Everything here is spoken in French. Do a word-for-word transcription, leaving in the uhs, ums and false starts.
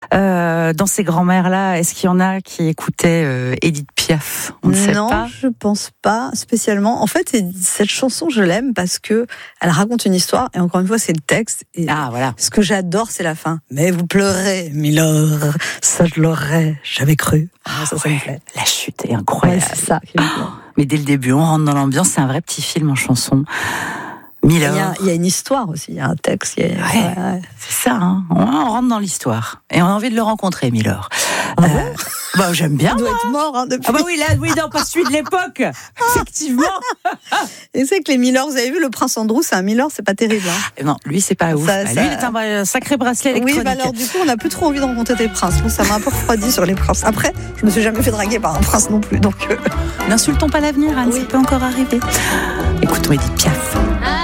Euh, dans ces grands-mères-là, est-ce qu'il y en a qui écoutaient euh, Édith Piaf? On ne sait non, pas. je pense pas spécialement. En fait, cette chanson, je l'aime parce que elle raconte une histoire, et encore une fois, c'est le texte. Et Ah, voilà. ce que j'adore, c'est la fin. Mais vous pleurez, Milord, ça je l'aurais jamais cru. Ah, ça, ouais, ça me plaît. La chute est incroyable. Ouais, c'est ça qui me plaît. Oh, mais dès le début, on rentre dans l'ambiance. C'est un vrai petit film en chanson. Milord. Il y, a, il y a une histoire aussi, il y a un texte. Il y a... ouais, ouais, ouais. C'est ça, hein. on, on rentre dans l'histoire. Et on a envie de le rencontrer, Milord. Ah euh, bon bah, j'aime bien. Il doit moi. être mort hein, depuis. Ah bah oui, là, oui, non, pas celui de l'époque. Effectivement. Et c'est que les Milord, vous avez vu, le prince Andrew, c'est un Milord, c'est pas terrible. Hein. Et non, lui, c'est pas ouf. Ça, bah, ça... Lui, il est un, un sacré bracelet électronique. Oui, bah alors du coup, on n'a plus trop envie de rencontrer des princes. Bon, ça m'a un peu refroidi sur les princes. Après, je me suis jamais fait draguer par un prince non plus. Donc, euh... n'insultons pas l'avenir, Anne, oui. Ça peut encore arriver. Écoutons Édith Piaf.